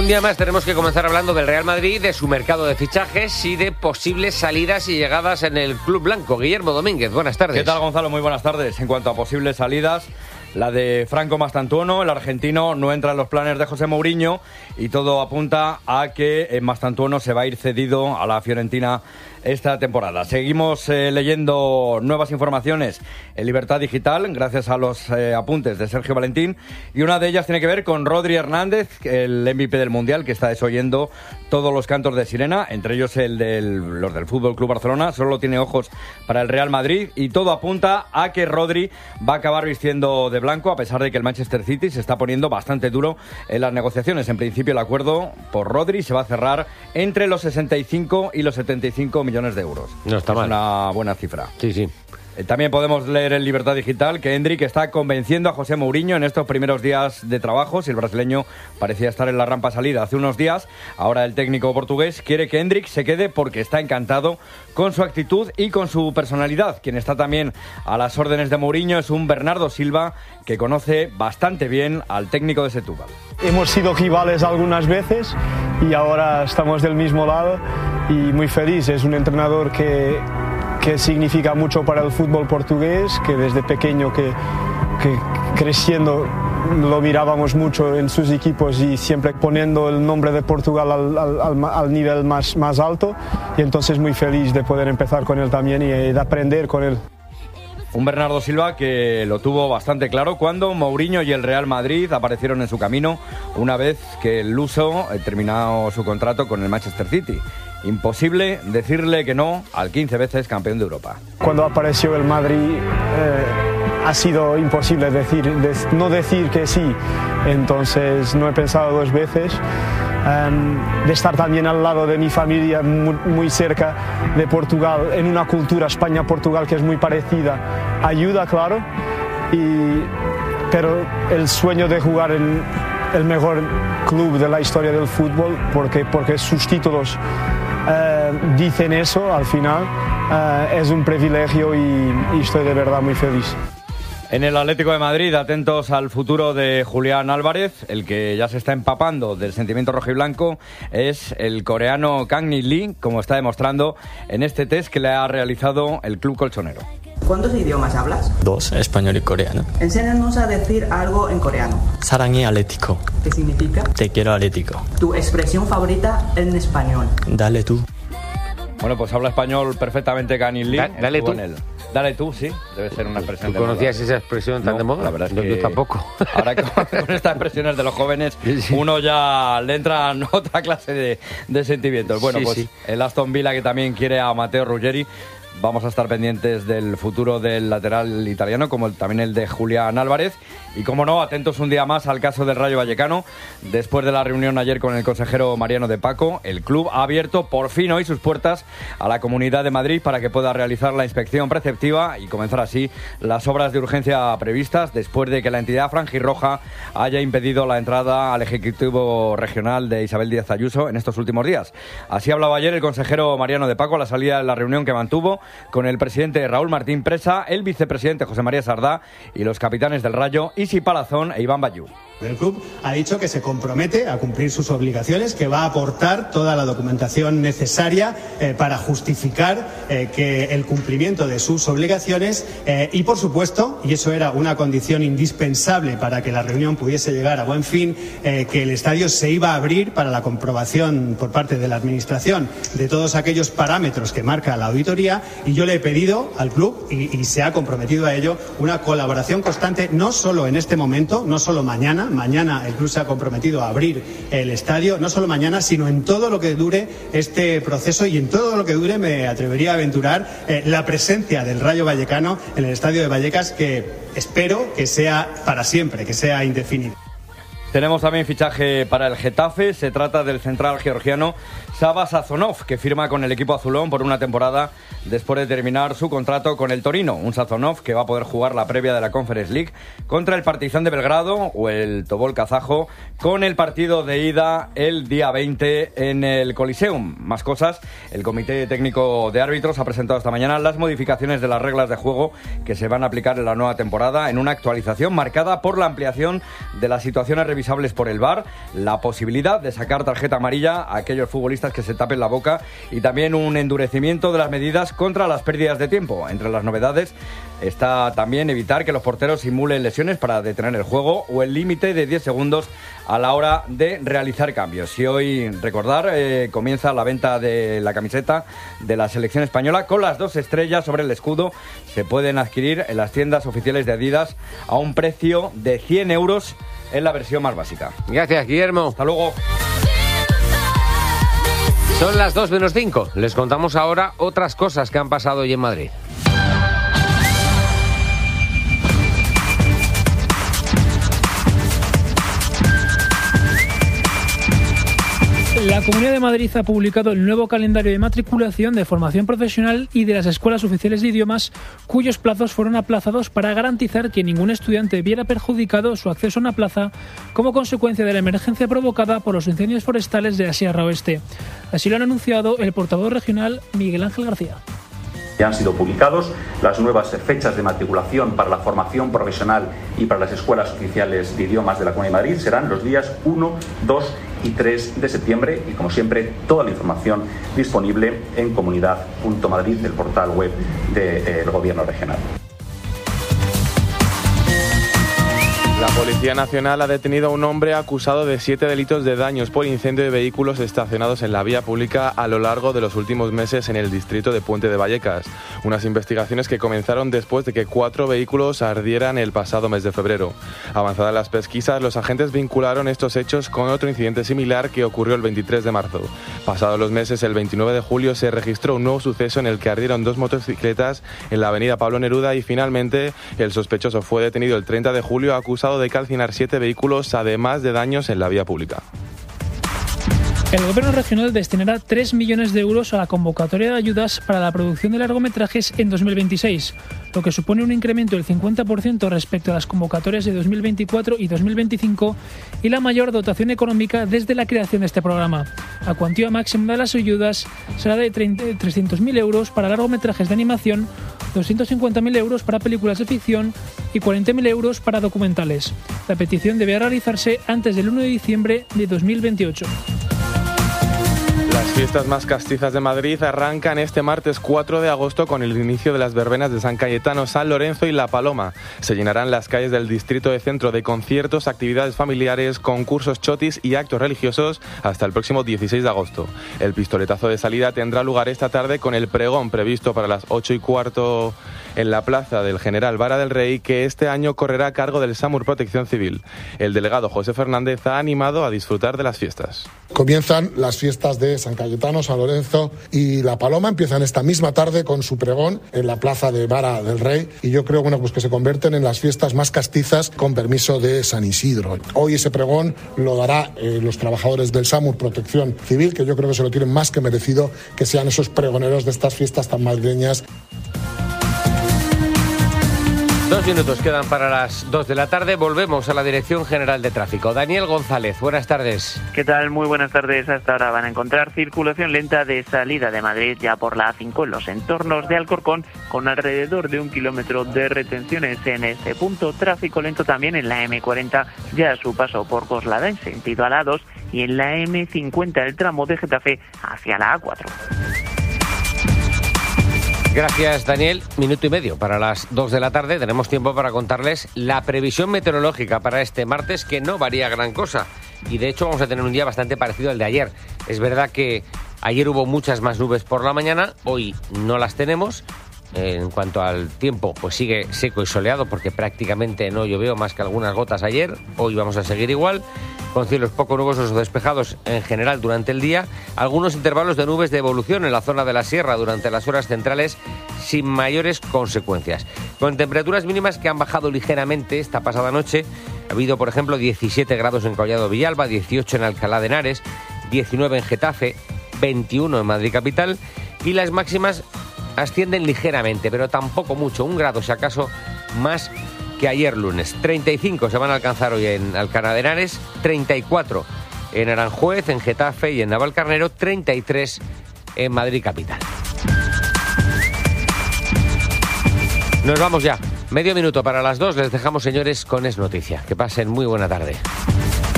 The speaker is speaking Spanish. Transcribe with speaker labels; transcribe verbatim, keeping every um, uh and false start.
Speaker 1: Un día más tenemos que comenzar hablando del Real Madrid, de su mercado de fichajes y de posibles salidas y llegadas en el Club Blanco. Guillermo Domínguez, buenas tardes.
Speaker 2: ¿Qué tal, Gonzalo? Muy buenas tardes. En cuanto a posibles salidas, la de Franco Mastantuono, el argentino, no entra en los planes de José Mourinho y todo apunta a que Mastantuono se va a ir cedido a la Fiorentina esta temporada. Seguimos eh, leyendo nuevas informaciones en Libertad Digital gracias a los eh, apuntes de Sergio Valentín, y una de ellas tiene que ver con Rodri Hernández, el M V P del Mundial, que está desoyendo todos los cantos de sirena, entre ellos el de los del F C Barcelona. Solo tiene ojos para el Real Madrid y todo apunta a que Rodri va a acabar vistiendo de blanco, a pesar de que el Manchester City se está poniendo bastante duro en las negociaciones. En principio el acuerdo por Rodri se va a cerrar entre los sesenta y cinco y los setenta y cinco millones de euros.
Speaker 1: No está
Speaker 2: es
Speaker 1: mal.
Speaker 2: Una buena cifra.
Speaker 1: Sí, sí.
Speaker 2: También podemos leer en Libertad Digital que Endrick está convenciendo a José Mourinho en estos primeros días de trabajo. Si el brasileño parecía estar en la rampa salida hace unos días, ahora el técnico portugués quiere que Endrick se quede porque está encantado con su actitud y con su personalidad. Quien está también a las órdenes de Mourinho es un Bernardo Silva que conoce bastante bien al técnico de Setúbal.
Speaker 3: Hemos sido rivales algunas veces y ahora estamos del mismo lado y muy feliz. Es un entrenador que... que significa mucho para el fútbol portugués, que desde pequeño que, que creciendo lo mirábamos mucho en sus equipos y siempre poniendo el nombre de Portugal al, al, al nivel más, más alto, y entonces muy feliz de poder empezar con él también y de aprender con él.
Speaker 2: Un Bernardo Silva que lo tuvo bastante claro cuando Mourinho y el Real Madrid aparecieron en su camino una vez que el luso terminó su contrato con el Manchester City. Imposible decirle que no al quince veces campeón de Europa.
Speaker 3: Cuando apareció el Madrid eh, ha sido imposible decir, de, no decir que sí, entonces no he pensado dos veces. Um, de estar también al lado de mi familia, muy, muy cerca de Portugal, en una cultura España-Portugal que es muy parecida, ayuda, claro, y, pero el sueño de jugar en el mejor club de la historia del fútbol, porque, porque sus títulos uh, dicen eso al final, uh, es un privilegio y, y estoy de verdad muy feliz.
Speaker 2: En el Atlético de Madrid, atentos al futuro de Julián Álvarez. El que ya se está empapando del sentimiento rojiblanco es el coreano Kang Min Lee, como está demostrando en este test que le ha realizado el club colchonero.
Speaker 4: ¿Cuántos idiomas hablas?
Speaker 5: Dos, español y coreano.
Speaker 4: Enséñanos a decir algo en coreano.
Speaker 5: 사랑해 Atlético.
Speaker 4: ¿Qué significa?
Speaker 5: Te quiero Atlético.
Speaker 4: ¿Tu expresión favorita en español?
Speaker 5: Dale tú.
Speaker 2: Bueno, pues habla español perfectamente Kang Min Lee.
Speaker 1: Da, dale tú.
Speaker 2: Dale tú, sí, debe ser una expresión
Speaker 1: ¿Tú
Speaker 2: de
Speaker 1: conocías
Speaker 2: moda.
Speaker 1: esa expresión tan
Speaker 2: no,
Speaker 1: de moda?
Speaker 2: La verdad es
Speaker 1: no,
Speaker 2: que
Speaker 1: yo tampoco.
Speaker 2: Ahora con, con estas expresiones de los jóvenes, sí, sí. uno ya le entra en otra clase de, de sentimientos. Bueno, sí, pues sí. El Aston Villa, que también quiere a Matteo Ruggeri. Vamos a estar pendientes del futuro del lateral italiano, como el, también el de Julián Álvarez. Y como no, atentos un día más al caso del Rayo Vallecano. Después de la reunión ayer con el consejero Mariano de Paco, el club ha abierto por fin hoy sus puertas a la Comunidad de Madrid para que pueda realizar la inspección preceptiva y comenzar así las obras de urgencia previstas, después de que la entidad franjirroja haya impedido la entrada al Ejecutivo Regional de Isabel Díaz Ayuso en estos últimos días. Así hablaba ayer el consejero Mariano de Paco a la salida de la reunión que mantuvo con el presidente Raúl Martín Presa, el vicepresidente José María Sardá y los capitanes del Rayo, Isi Palazón e Iván Bayú.
Speaker 6: El club ha dicho que se compromete a cumplir sus obligaciones, que va a aportar toda la documentación necesaria eh, para justificar eh, que el cumplimiento de sus obligaciones eh, y, por supuesto, y eso era una condición indispensable para que la reunión pudiese llegar a buen fin, eh, que el estadio se iba a abrir para la comprobación por parte de la Administración de todos aquellos parámetros que marca la auditoría, y yo le he pedido al club, y, y se ha comprometido a ello, una colaboración constante, no solo en este momento, no solo mañana. Mañana el club se ha comprometido a abrir el estadio, no solo mañana, sino en todo lo que dure este proceso y en todo lo que dure, me atrevería a aventurar, eh, la presencia del Rayo Vallecano en el estadio de Vallecas, que espero que sea para siempre, que sea indefinido.
Speaker 2: Tenemos también fichaje para el Getafe. Se trata del central georgiano Sava Sazonov, que firma con el equipo azulón por una temporada después de terminar su contrato con el Torino. Un Sazonov que va a poder jugar la previa de la Conference League contra el Partizan de Belgrado o el Tobol kazajo, con el partido de ida el día veinte en el Coliseum. Más cosas, el Comité Técnico de Árbitros ha presentado esta mañana las modificaciones de las reglas de juego que se van a aplicar en la nueva temporada, en una actualización marcada por la ampliación de las situaciones revisadas revisables por el V A R, la posibilidad de sacar tarjeta amarilla a aquellos futbolistas que se tapen la boca y también un endurecimiento de las medidas contra las pérdidas de tiempo. Entre las novedades está también evitar que los porteros simulen lesiones para detener el juego o el límite de diez segundos a la hora de realizar cambios. Y hoy, recordar, eh, comienza la venta de la camiseta de la selección española con las dos estrellas sobre el escudo. Se pueden adquirir en las tiendas oficiales de Adidas a un precio de cien euros en la versión más básica.
Speaker 1: Gracias, Guillermo.
Speaker 2: Hasta luego.
Speaker 1: Son las dos menos cinco. Les contamos ahora otras cosas que han pasado hoy en Madrid.
Speaker 7: La Comunidad de Madrid ha publicado el nuevo calendario de matriculación de formación profesional y de las escuelas oficiales de idiomas, cuyos plazos fueron aplazados para garantizar que ningún estudiante viera perjudicado su acceso a una plaza como consecuencia de la emergencia provocada por los incendios forestales de la Sierra Oeste. Así lo han anunciado el portavoz regional Miguel Ángel García.
Speaker 8: Ya han sido publicados las nuevas fechas de matriculación para la formación profesional y para las escuelas oficiales de idiomas de la Comunidad de Madrid. Serán los días uno, dos y tres de septiembre y, como siempre, toda la información disponible en comunidad punto madrid, del portal web del Gobierno regional.
Speaker 9: La Policía Nacional ha detenido a un hombre acusado de siete delitos de daños por incendio de vehículos estacionados en la vía pública a lo largo de los últimos meses en el distrito de Puente de Vallecas. Unas investigaciones que comenzaron después de que cuatro vehículos ardieran el pasado mes de febrero. Avanzadas las pesquisas, los agentes vincularon estos hechos con otro incidente similar que ocurrió el veintitrés de marzo. Pasados los meses, el veintinueve de julio se registró un nuevo suceso en el que ardieron dos motocicletas en la avenida Pablo Neruda y finalmente el sospechoso fue detenido el treinta de julio acusado de calcinar siete vehículos, además de daños en la vía pública.
Speaker 7: El Gobierno regional destinará tres millones de euros a la convocatoria de ayudas para la producción de largometrajes en dos mil veintiséis, lo que supone un incremento del cincuenta por ciento respecto a las convocatorias de dos mil veinticuatro y dos mil veinticinco y la mayor dotación económica desde la creación de este programa. La cuantía máxima de las ayudas será de trescientos mil euros para largometrajes de animación, doscientos cincuenta mil euros para películas de ficción y cuarenta mil euros para documentales. La petición debe realizarse antes del uno de diciembre de dos mil veintiocho.
Speaker 9: Las fiestas más castizas de Madrid arrancan este martes cuatro de agosto con el inicio de las verbenas de San Cayetano, San Lorenzo y La Paloma. Se llenarán las calles del distrito de centro de conciertos, actividades familiares, concursos chotis y actos religiosos hasta el próximo dieciséis de agosto. El pistoletazo de salida tendrá lugar esta tarde con el pregón previsto para las ocho y cuarto en la plaza del General Vara del Rey, que este año correrá a cargo del SAMUR Protección Civil. El delegado José Fernández ha animado a disfrutar de las fiestas.
Speaker 10: Comienzan las fiestas de San Cayetano, San Lorenzo y La Paloma. Empiezan esta misma tarde con su pregón en la plaza de Vara del Rey y yo creo bueno, pues que se convierten en las fiestas más castizas con permiso de San Isidro. Hoy ese pregón lo dará eh, los trabajadores del SAMUR Protección Civil, que yo creo que se lo tienen más que merecido, que sean esos pregoneros de estas fiestas tan madrileñas.
Speaker 1: Dos minutos quedan para las dos de la tarde. Volvemos a la Dirección General de Tráfico. Daniel González, buenas tardes.
Speaker 11: ¿Qué tal? Muy buenas tardes. Hasta ahora van a encontrar circulación lenta de salida de Madrid ya por la A cinco en los entornos de Alcorcón, con alrededor de un kilómetro de retenciones en ese punto. Tráfico lento también en la eme cuarenta, ya a su paso por Coslada en sentido a la A dos, y en la eme cincuenta el tramo de Getafe hacia la A cuatro.
Speaker 1: Gracias, Daniel. Minuto y medio para las dos de la tarde. Tenemos tiempo para contarles la previsión meteorológica para este martes, que no varía gran cosa. Y de hecho vamos a tener un día bastante parecido al de ayer. Es verdad que ayer hubo muchas más nubes por la mañana, hoy no las tenemos. En cuanto al tiempo, pues sigue seco y soleado porque prácticamente no llovió más que algunas gotas ayer. Hoy vamos a seguir igual, con cielos poco nubosos o despejados en general durante el día. Algunos intervalos de nubes de evolución en la zona de la sierra durante las horas centrales sin mayores consecuencias. Con temperaturas mínimas que han bajado ligeramente esta pasada noche. Ha habido, por ejemplo, diecisiete grados en Collado Villalba, dieciocho en Alcalá de Henares, diecinueve en Getafe, veintiuno en Madrid capital, y las máximas ascienden ligeramente, pero tampoco mucho, un grado si acaso más que ayer lunes. treinta y cinco se van a alcanzar hoy en Alcalá de Henares, treinta y cuatro en Aranjuez, en Getafe y en Navalcarnero, treinta y tres en Madrid capital. Nos vamos ya. Medio minuto para las dos. Les dejamos, señores, con Es Noticia. Que pasen muy buena tarde.